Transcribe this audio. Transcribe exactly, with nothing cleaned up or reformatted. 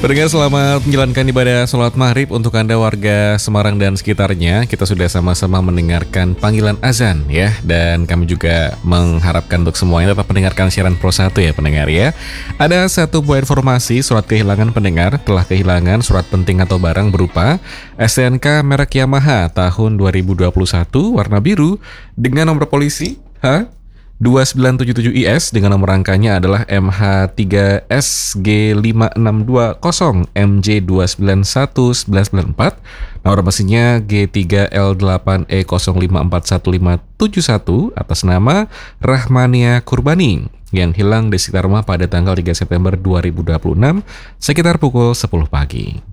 Pendengar, selamat menjalankan ibadah sholat maghrib untuk Anda warga Semarang dan sekitarnya. Kita sudah sama-sama mendengarkan panggilan azan ya. Dan kami juga mengharapkan untuk semuanya tetap mendengarkan siaran Pro satu ya pendengar ya. Ada satu buah informasi surat kehilangan pendengar. Telah kehilangan surat penting atau barang berupa S T N K merek Yamaha tahun dua ribu dua puluh satu warna biru dengan nomor polisi H dua sembilan tujuh tujuh I S dengan nomor rangkanya adalah M H tiga S G lima enam dua nol M J dua sembilan satu satu sembilan empat, nomor mesinnya G tiga L delapan E nol lima empat satu lima tujuh satu atas nama Rahmania Kurbani yang hilang di sekitar rumah pada tanggal tiga September dua ribu dua puluh enam sekitar pukul sepuluh pagi.